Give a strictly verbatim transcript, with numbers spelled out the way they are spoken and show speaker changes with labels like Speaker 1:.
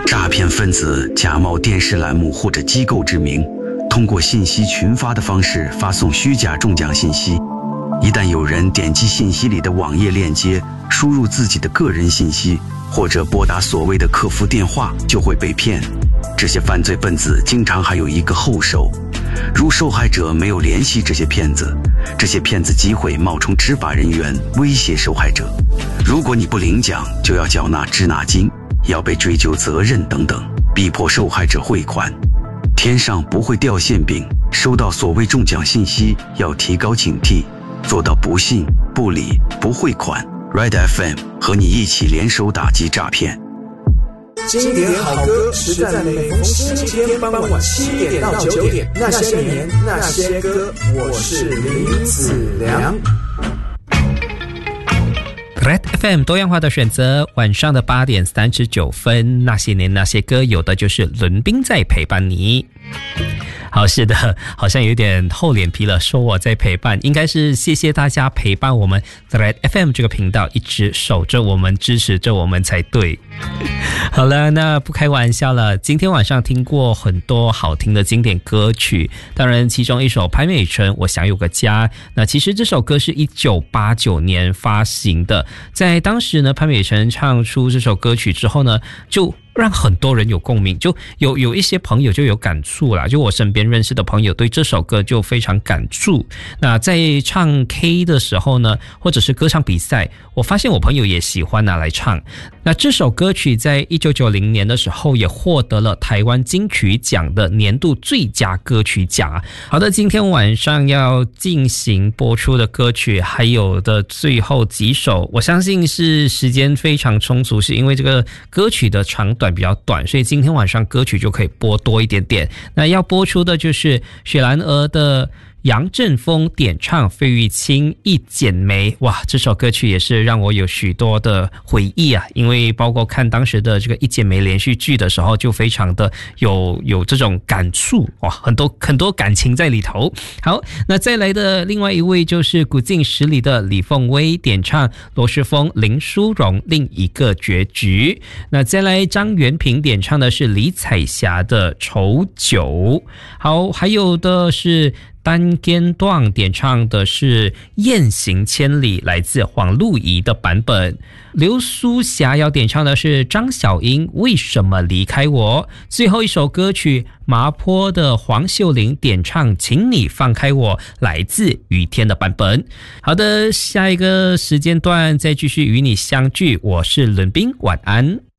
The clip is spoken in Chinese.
Speaker 1: 诈骗分子假冒电视栏目或者机构之名，通过信息群发的方式发送虚假中奖信息。一旦有人点击信息里的网页链接，输入自己的个人信息，或者拨打所谓的客服电话，就会被骗。这些犯罪分子经常还有一个后手，如受害者没有联系这些骗子，这些骗子机会冒充执法人员威胁受害者。如果你不领奖，就要缴纳滞纳金，要被追究责任等等，逼迫受害者汇款。天上不会掉馅饼，收到所谓中奖信息要提高警惕，做到不信、不理、不汇款。 Red F M 和你一起联手打击诈骗。
Speaker 2: 经典好歌实在每逢星期天傍晚七点到九点，那些年那些歌，我是林子良。
Speaker 3: Red F M 多样化的选择，晚上的八点三十九分，那些年那些歌，有的就是伦宾在陪伴你。好，是的，好像有点厚脸皮了，说我在陪伴，应该是谢谢大家陪伴我们 Red F M 这个频道，一直守着我们，支持着我们才对。好了，那不开玩笑了，今天晚上听过很多好听的经典歌曲，当然其中一首潘美辰《我想有个家》，那其实这首歌是一九八九年发行的，在当时呢，潘美辰唱出这首歌曲之后呢，就让很多人有共鸣，就有有一些朋友就有感触啦，就我身边认识的朋友对这首歌就非常感触。那在唱 K 的时候呢，或者是歌唱比赛，我发现我朋友也喜欢拿来唱。那这首歌曲在一九九零年的时候也获得了台湾金曲奖的年度最佳歌曲奖。好的，今天晚上要进行播出的歌曲还有的最后几首，我相信是时间非常充足，是因为这个歌曲的长短比较短，所以今天晚上歌曲就可以播多一点点。那要播出的就是雪兰莪的杨振峰点唱费玉清《一剪梅》，哇，这首歌曲也是让我有许多的回忆啊，因为包括看当时的这个《一剪梅》连续剧的时候，就非常的有有这种感触，哇，很多很多感情在里头。好，那再来的另外一位就是古晋十里的李凤薇点唱罗时丰、林淑荣《另一个结局》。那再来张元平点唱的是李彩霞的《丑酒》。好，还有的是单间段点唱的是《雁行千里》，来自黄露怡的版本。刘苏霞要点唱的是张小英《为什么离开我》。最后一首歌曲麻坡的黄秀玲点唱《请你放开我》，来自雨天的版本。好的，下一个时间段再继续与你相聚，我是伦宾，晚安。